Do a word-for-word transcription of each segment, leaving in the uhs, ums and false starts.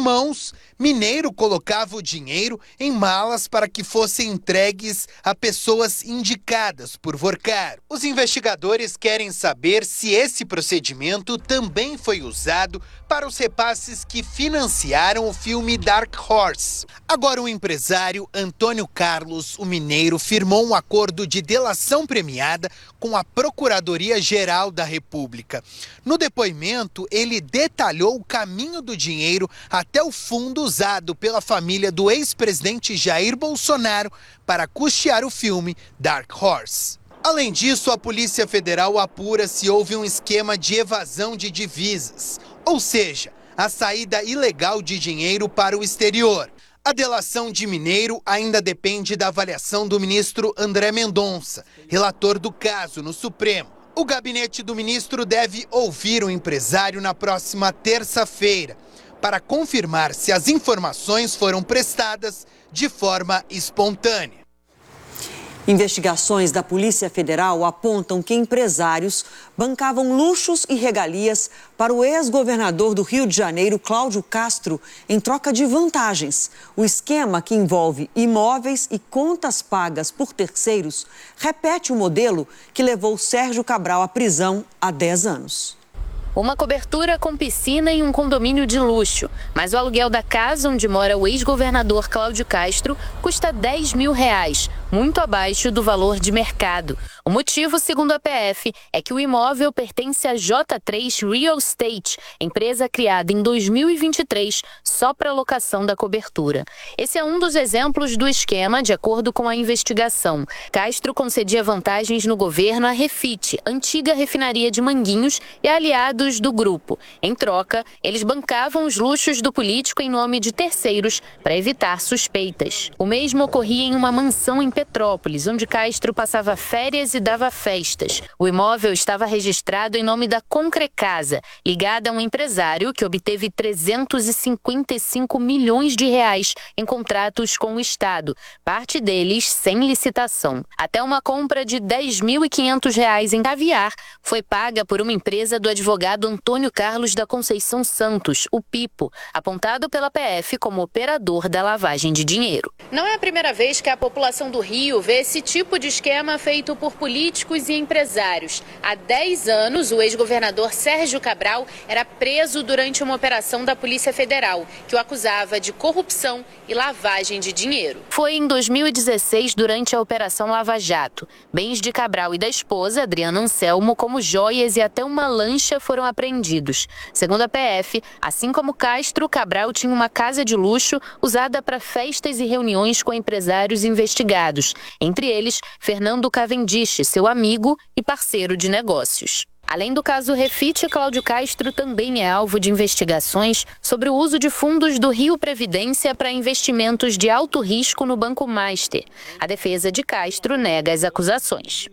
mãos, Mineiro colocava o dinheiro em malas para que fossem entregues a pessoas indicadas por Vorcaro. Os investigadores querem saber se esse procedimento também foi usado para os repasses que financiaram o filme Dark Horse. Agora o empresário Antônio Carlos, o Mineiro, firmou um acordo de delação premiada com a Procuradoria-Geral da República. No depoimento, ele detalhou o caminho do dinheiro até o fundo usado pela família do ex-presidente Jair Bolsonaro para custear o filme Dark Horse. Além disso, a Polícia Federal apura se houve um esquema de evasão de divisas, ou seja, a saída ilegal de dinheiro para o exterior. A delação de Mineiro ainda depende da avaliação do ministro André Mendonça, relator do caso no Supremo. O gabinete do ministro deve ouvir o empresário na próxima terça-feira, para confirmar se as informações foram prestadas de forma espontânea. Investigações da Polícia Federal apontam que empresários bancavam luxos e regalias para o ex-governador do Rio de Janeiro, Cláudio Castro, em troca de vantagens. O esquema, que envolve imóveis e contas pagas por terceiros, repete o modelo que levou Sérgio Cabral à prisão há dez anos. Uma cobertura com piscina em um condomínio de luxo. Mas o aluguel da casa onde mora o ex-governador Cláudio Castro custa dez mil reais, muito abaixo do valor de mercado. O motivo, segundo a P F, é que o imóvel pertence à J três Real Estate, empresa criada em dois mil e vinte e três só para locação da cobertura. Esse é um dos exemplos do esquema, de acordo com a investigação. Castro concedia vantagens no governo à Refit, antiga refinaria de Manguinhos, e aliados do grupo. Em troca, eles bancavam os luxos do político em nome de terceiros para evitar suspeitas. O mesmo ocorria em uma mansão em Petrópolis, onde Castro passava férias e dava festas. O imóvel estava registrado em nome da Concrecasa, ligada a um empresário que obteve trezentos e cinquenta e cinco milhões de reais em contratos com o Estado, parte deles sem licitação. Até uma compra de dez mil e quinhentos reais em caviar foi paga por uma empresa do advogado Antônio Carlos da Conceição Santos, o Pipo, apontado pela P F como operador da lavagem de dinheiro. Não é a primeira vez que a população do Rio vê esse tipo de esquema feito por políticos e empresários. Há dez anos, o ex-governador Sérgio Cabral era preso durante uma operação da Polícia Federal, que o acusava de corrupção e lavagem de dinheiro. Foi em dois mil e dezesseis, durante a Operação Lava Jato. Bens de Cabral e da esposa, Adriana Anselmo, como joias e até uma lancha, foram apreendidos. Segundo a P F, assim como Castro, Cabral tinha uma casa de luxo usada para festas e reuniões com empresários investigados, entre eles Fernando Cavendish, seu amigo e parceiro de negócios. Além do caso Refit, Cláudio Castro também é alvo de investigações sobre o uso de fundos do Rio Previdência para investimentos de alto risco no Banco Master. A defesa de Castro nega as acusações.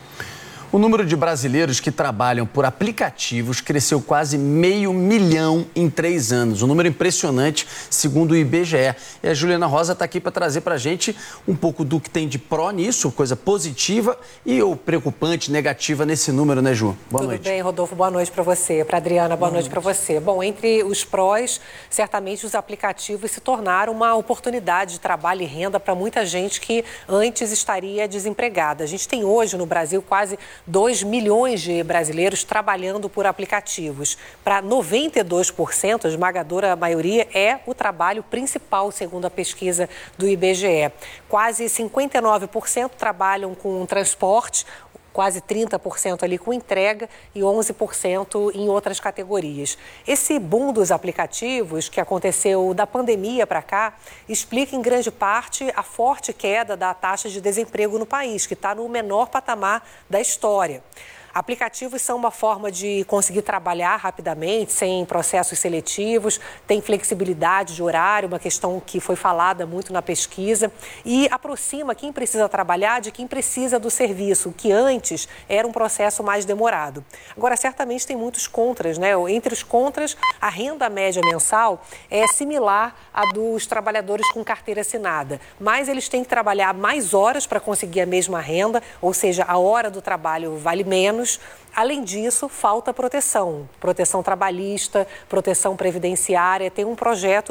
O número de brasileiros que trabalham por aplicativos cresceu quase meio milhão em três anos. Um número impressionante, segundo o I B G E. E a Juliana Rosa está aqui para trazer para a gente um pouco do que tem de pró nisso, coisa positiva, e o preocupante, negativa nesse número, né, Ju? Boa Tudo noite. bem, Rodolfo? Boa noite para você. Para Adriana, boa, boa noite, noite. para você. Bom, entre os prós, certamente os aplicativos se tornaram uma oportunidade de trabalho e renda para muita gente que antes estaria desempregada. A gente tem hoje no Brasil quase dois milhões de brasileiros trabalhando por aplicativos. Para noventa e dois por cento, a esmagadora maioria, é o trabalho principal, segundo a pesquisa do I B G E. Quase cinquenta e nove por cento trabalham com transporte, quase trinta por cento ali com entrega e onze por cento em outras categorias. Esse boom dos aplicativos que aconteceu da pandemia para cá explica em grande parte a forte queda da taxa de desemprego no país, que está no menor patamar da história. Aplicativos são uma forma de conseguir trabalhar rapidamente, sem processos seletivos, tem flexibilidade de horário, uma questão que foi falada muito na pesquisa, e aproxima quem precisa trabalhar de quem precisa do serviço, que antes era um processo mais demorado. Agora, certamente tem muitos contras, né? Entre os contras, a renda média mensal é similar à dos trabalhadores com carteira assinada, mas eles têm que trabalhar mais horas para conseguir a mesma renda, ou seja, a hora do trabalho vale menos. Além disso, falta proteção, proteção trabalhista, proteção previdenciária. Tem um projeto